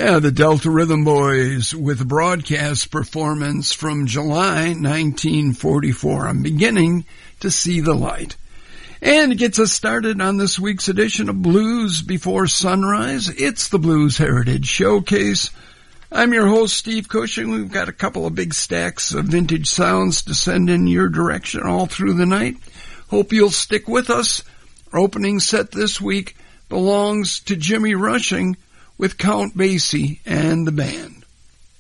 Yeah, the Delta Rhythm Boys with a broadcast performance from July 1944. I'm beginning to see the light. And it gets us started on this week's edition of Blues Before Sunrise. It's the Blues Heritage Showcase. I'm your host, Steve Cushing. We've got a couple of big stacks of vintage sounds to send in your direction all through the night. Hope you'll stick with us. Our opening set this week belongs to Jimmy Rushing with Count Basie and the band.